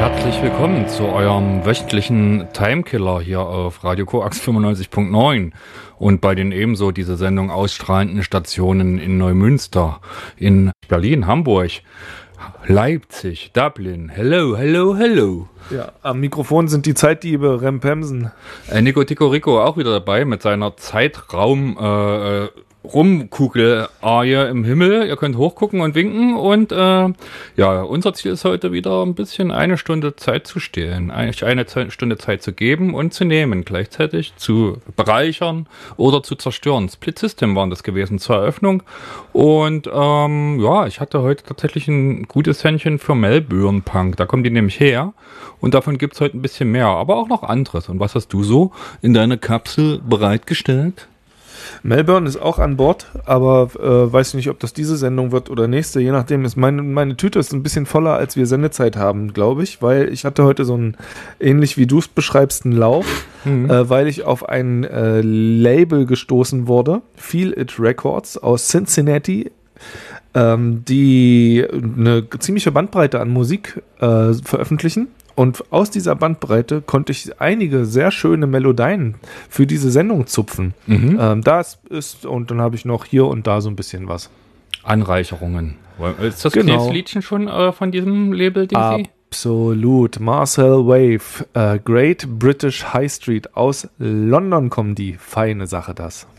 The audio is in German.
Herzlich willkommen zu eurem wöchentlichen Timekiller hier auf Radio Koax 95.9 und bei den ebenso diese Sendung ausstrahlenden Stationen in Neumünster, in Berlin, Hamburg, Leipzig, Dublin. Hello, hello, hello. Ja, am Mikrofon sind die Zeitdiebe Rempemsen. Nico Tico Rico auch wieder dabei mit seiner Zeitraum Rumkugel-Arie im Himmel. Ihr könnt hochgucken und winken und ja, unser Ziel ist heute wieder ein bisschen eine Stunde Zeit zu stehlen, eigentlich eine Stunde Zeit zu geben und zu nehmen, gleichzeitig zu bereichern oder zu zerstören. Split System waren das gewesen zur Eröffnung und ja, ich hatte heute tatsächlich ein gutes Händchen für Melbourne Punk, da kommen die nämlich her und davon gibt's heute ein bisschen mehr, aber auch noch anderes. Und was hast du so in deine Kapsel bereitgestellt? Melbourne ist auch an Bord, aber weiß nicht, ob das diese Sendung wird oder nächste, je nachdem. Meine Tüte ist ein bisschen voller, als wir Sendezeit haben, glaube ich, weil ich hatte heute so einen, ähnlich wie du es beschreibst, einen Lauf, weil ich auf ein Label gestoßen wurde, Feel It Records aus Cincinnati, die eine ziemliche Bandbreite an Musik veröffentlichen. Und aus dieser Bandbreite konnte ich einige sehr schöne Melodien für diese Sendung zupfen. Das ist, und dann habe ich noch hier und da so ein bisschen was. Anreicherungen. Ist das Genau. Liedchen schon von diesem Label, Dingsi? Absolut. Marcel Wave, Great British High Street. Aus London kommen die. Feine Sache das.